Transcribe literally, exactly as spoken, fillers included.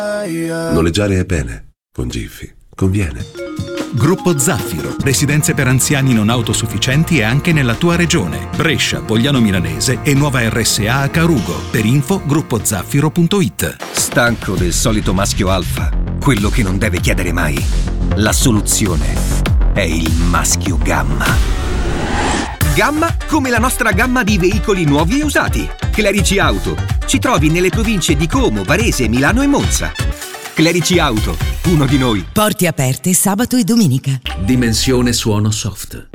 Noleggiare è bene, con Giffy conviene. Gruppo Zaffiro, residenze per anziani non autosufficienti e anche nella tua regione. Brescia, Pogliano Milanese e nuova R S A a Carugo. Per info gruppo zaffiro punto it. Stanco del solito maschio alfa? Quello che non deve chiedere mai. La soluzione è il maschio gamma. Gamma come la nostra gamma di veicoli nuovi e usati. Clerici Auto. Ci trovi nelle province di Como, Varese, Milano e Monza. Clerici Auto, uno di noi. Porte aperte sabato e domenica. Dimensione suono soft.